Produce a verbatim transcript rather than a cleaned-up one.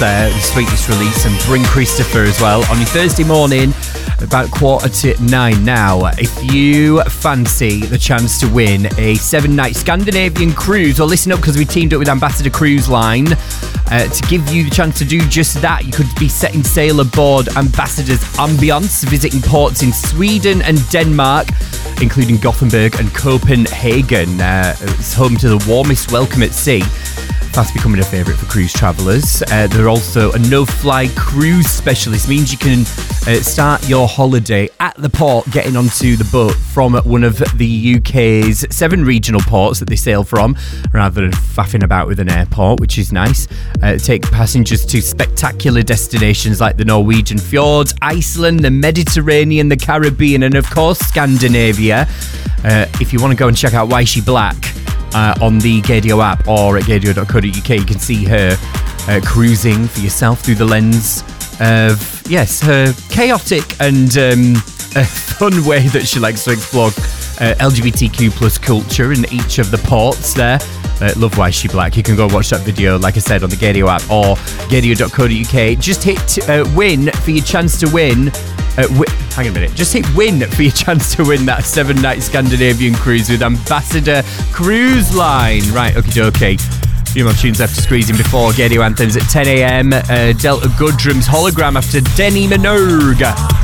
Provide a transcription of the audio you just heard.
there, the sweetest release, and Bring Christopher as well on your Thursday morning, about quarter to nine now. If you fancy the chance to win a seven-night Scandinavian cruise, well, listen up, because we teamed up with Ambassador Cruise Line uh, to give you the chance to do just that. You could be setting sail aboard Ambassador's Ambiance, visiting ports in Sweden and Denmark, including Gothenburg and Copenhagen. Uh, it's home to the warmest welcome at sea, fast becoming a favourite for cruise travellers. Uh, they're also a no-fly cruise specialist, means you can uh, start your holiday at the port, getting onto the boat from one of the U K's seven regional ports that they sail from, rather than faffing about with an airport, which is nice. Uh, take passengers to spectacular destinations like the Norwegian fjords, Iceland, the Mediterranean, the Caribbean, and of course Scandinavia. Uh, if you want to go and check out Why Is She Black Uh, on the Gadio app or at gadio dot co dot uk, you can see her uh, cruising for yourself through the lens of, yes, her chaotic and um, a fun way that she likes to explore uh, L G B T Q plus culture in each of the ports there. Uh, love Why Is She Black. You can go watch that video, like I said, on the Gadio app or gadio dot co dot uk. Just hit uh, win for your chance to win. Uh, wi- hang on a minute. Just hit win for your chance to win that seven-night Scandinavian cruise with Ambassador Cruise Line. Right, okie dokie. A few more tunes after squeezing before Gadio Anthems at ten a.m. Uh, Delta Goodrum's Hologram after Denny Minogue.